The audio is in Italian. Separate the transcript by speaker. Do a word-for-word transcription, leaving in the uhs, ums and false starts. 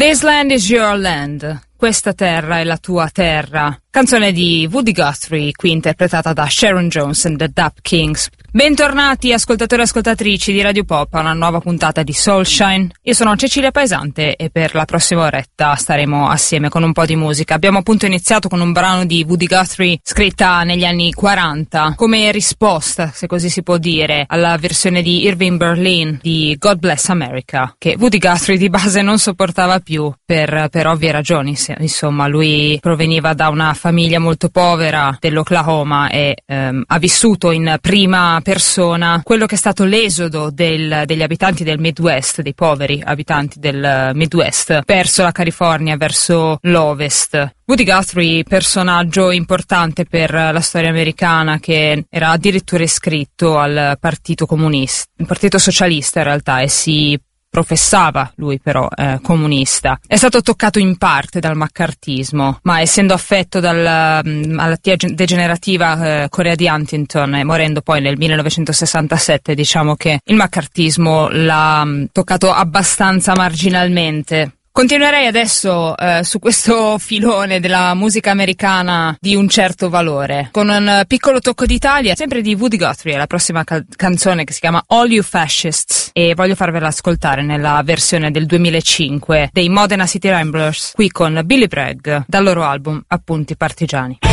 Speaker 1: This Land is Your Land. Questa terra è la tua terra. Canzone di Woody Guthrie, qui interpretata da Sharon Jones and the Dap Kings. Bentornati ascoltatori e ascoltatrici di Radio Pop a una nuova puntata di Soulshine. Io sono Cecilia Paesante e per la prossima oretta staremo assieme con un po' di musica. Abbiamo appunto iniziato con un brano di Woody Guthrie scritta negli anni quaranta come risposta, se così si può dire, alla versione di Irving Berlin di God Bless America, che Woody Guthrie di base non sopportava più per, per ovvie ragioni. Insomma, lui proveniva da una famiglia molto povera dell'Oklahoma e ehm, ha vissuto in prima persona quello che è stato l'esodo del, degli abitanti del Midwest, dei poveri abitanti del Midwest, verso la California, verso l'Ovest. Woody Guthrie, personaggio importante per la storia americana, che era addirittura iscritto al Partito Comunista, il Partito Socialista in realtà, e si professava lui però eh, comunista. È stato toccato in parte dal maccartismo, ma essendo affetto dalla mh, malattia degenerativa eh, Corea di Huntington e morendo poi nel millenovecentosessantasette, diciamo che il maccartismo l'ha mh, toccato abbastanza marginalmente. Continuerei adesso eh, su questo filone della musica americana di un certo valore, con un piccolo tocco d'Italia, sempre di Woody Guthrie, la prossima cal- canzone che si chiama All You Fascists, e voglio farvela ascoltare nella versione del duemilacinque dei Modena City Ramblers, qui con Billy Bragg, dal loro album Appunti Partigiani.